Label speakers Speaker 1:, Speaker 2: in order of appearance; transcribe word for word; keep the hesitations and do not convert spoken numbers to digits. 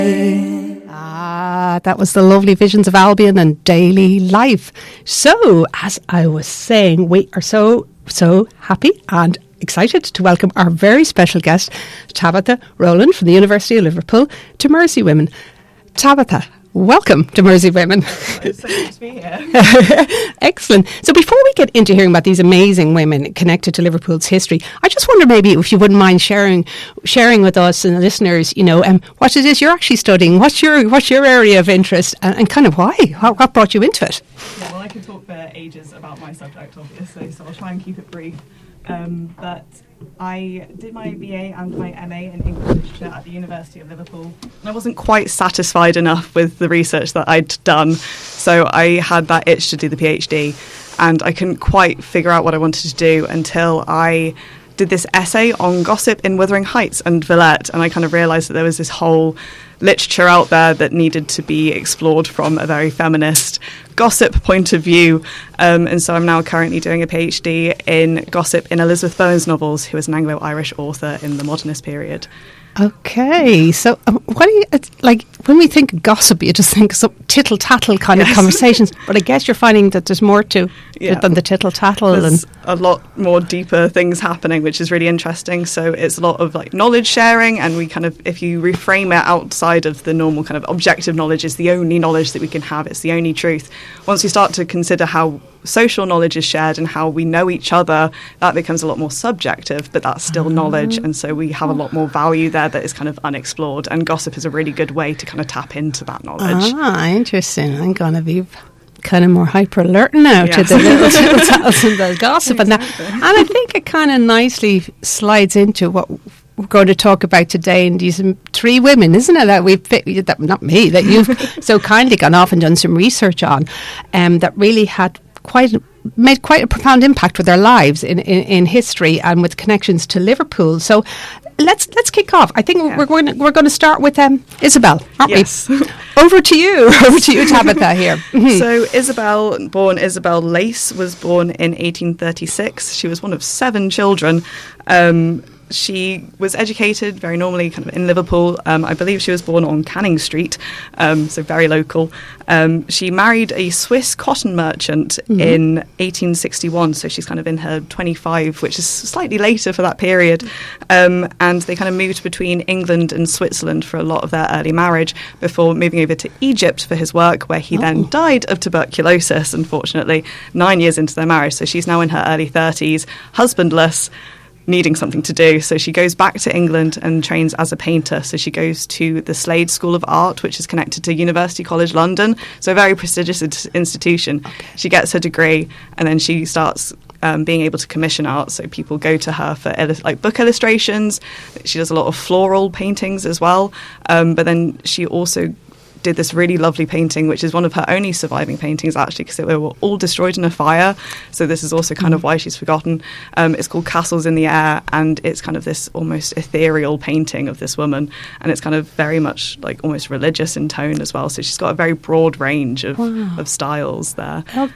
Speaker 1: Ah, that was the lovely Visions of Albion and Daily Life. So, as I was saying, we are so, so happy and excited to welcome our very special guest, Tabitha Rowland from the University of Liverpool, to Mersey Women. Tabitha, welcome to Mersey Women.
Speaker 2: It's so good to be here.
Speaker 1: Excellent. So before we get into hearing about these amazing women connected to Liverpool's history, I just wonder maybe if you wouldn't mind sharing sharing with us and the listeners, you know, um, what it is you're actually studying, what's your what's your area of interest, and, and kind of why? What, what brought you into it?
Speaker 2: Yeah, well, I could talk for ages about my subject, obviously, so I'll try and keep it brief. Um, but I did my B A and my M A in English Literature at the University of Liverpool. And I wasn't quite satisfied enough with the research that I'd done, so I had that itch to do the PhD, and I couldn't quite figure out what I wanted to do until I did this essay on gossip in Wuthering Heights and Villette, and I kind of realised that there was this whole literature out there that needed to be explored from a very feminist gossip point of view, um, and so I'm now currently doing a PhD in gossip in Elizabeth Bowen's novels, who is an Anglo-Irish author in the modernist period.
Speaker 1: Okay, so um, what do you, it's like when we think gossip, you just think some tittle tattle kind yes. of conversations, but I guess you're finding that there's more to
Speaker 2: yeah.
Speaker 1: it than the tittle tattle.
Speaker 2: There's
Speaker 1: and
Speaker 2: a lot more deeper things happening, which is really interesting. So it's a lot of like knowledge sharing, and we kind of, if you reframe it outside of the normal kind of objective knowledge, is the only knowledge that we can have, it's the only truth. Once we start to consider how social knowledge is shared and how we know each other, that becomes a lot more subjective, but that's still knowledge, and so we have a lot more value there that is kind of unexplored, and gossip is a really good way to kind of tap into that knowledge.
Speaker 1: Ah, interesting. I'm going to be kind of more hyper alert now
Speaker 2: yes.
Speaker 1: to the little tattles and the gossip
Speaker 2: exactly.
Speaker 1: and that. And I think it kind of nicely slides into what we're going to talk about today, and these three women, isn't it, that we've, that, not me, that you've so kindly gone off and done some research on, um, that really had quite made quite a profound impact with their lives in, in, in history and with connections to Liverpool. So let's let's kick off. I think yeah. we're going to, we're going to start with um, Isabel, aren't
Speaker 2: yes.
Speaker 1: we? Over to you, over to you, Tabitha here. Mm-hmm.
Speaker 2: So Isabel, born Isabel Lace, was born in eighteen thirty-six. She was one of seven children. Um, She was educated very normally kind of in Liverpool. Um, I believe she was born on Canning Street, um, so very local. Um, she married a Swiss cotton merchant mm-hmm. in eighteen sixty-one, so she's kind of in her twenty-five, which is slightly later for that period. Um, and they kind of moved between England and Switzerland for a lot of their early marriage before moving over to Egypt for his work, where he oh. then died of tuberculosis, unfortunately, nine years into their marriage. So she's now in her early thirties, husbandless, needing something to do. So she goes back to England and trains as a painter. So she goes to the Slade School of Art, which is connected to University College London, so a very prestigious institution. Okay. She gets her degree, and then she starts um, being able to commission art. So people go to her for illu- like book illustrations. She does a lot of floral paintings as well. Um, but then she also did this really lovely painting, which is one of her only surviving paintings, actually, because they were all destroyed in a fire. So this is also kind of why she's forgotten. Um, it's called Castles in the Air, and it's kind of this almost ethereal painting of this woman, and it's kind of very much like almost religious in tone as well. So she's got a very broad range of,
Speaker 1: wow.
Speaker 2: of styles there.
Speaker 1: Oh,